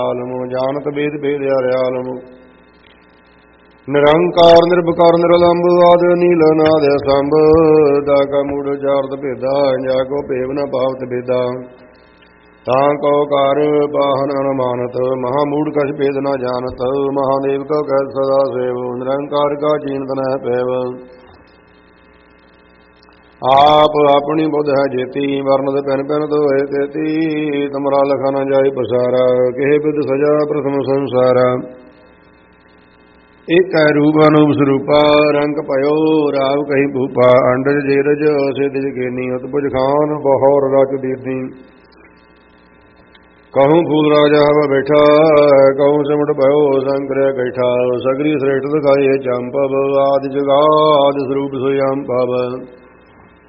ਆਲਮ ਜਾਨਤ ਬੇਦ ਬੇਦ ਹਰਿਆਲਮ ਨਿਰੰਕਾਰ ਨਿਰਭਕਾਰ ਨਿਰਲੰਭ ਆਦਿ ਨੀਲ ਨਾਦ ਸੰਭ ਦਾਗਾ ਮੂੜ ਚਾਰਤ ਭੇਦਾ ਜਾ ਕੋ ਭੇਵ ਨ ਪਾਵਤ ਬੇਦਾ ਤਾਂ ਕੋ ਕਰ ਬਾਹਨ ਅਨਮਾਨਤ ਮਹਾ ਮੂੜ ਕਛ ਭੇਦ ਨ ਜਾਣਤ ਮਹਾਦੇਵ ਕੋ ਕਹਿ ਸਦਾ ਸੇਵ ਨਿਰੰਕਾਰ ਕਾ ਜੀਨਤ ਨ ਪੈਵ ਆਪ ਆਪਣੀ ਬੁੱਧ ਹੈ ਜੇਤੀ ਵਰਨਤ ਪੈਨ ਪੈਨ ਦੋਏ ਤੇਤੀ ਤੁਮਰਾ ਲਖਾ ਨ ਜਾਏ ਪਸਾਰਾ ਕਿਹ ਬਿਦ ਸਜਾ ਪ੍ਰਥਮ ਸੰਸਾਰਾ ਇੱਕ ਹੈ ਰੂਪ ਅਨੂਪ ਸਰੂਪਾ ਰੰਗ ਭਇਓ ਰਾਵ ਕਹੀ ਭੂਪਾ ਅੰਡਜ ਜੇਰਜ ਸਿਧ ਜਗੇਨੀ ਉਤਪੁਜ ਖਾਨ ਬਹੌਰ ਰਚ ਦੀਨੀ ਕਹੂੰ ਫੂਲ ਰਾਜਾ ਹਵਾ ਬੈਠਾ ਕਹੂੰ ਸਿਮਟ ਭਇਓ ਸੰਕਰਿਆ ਗੈਠਾ ਸਗਰੀ ਸ੍ਰੇਸ਼ਟ ਦਿਖਾਏ ਚੰਪਵ ਆਦਿ ਜਗਾਦ ਸਰੂਪ ਸੋਇ ਅੰਭਵ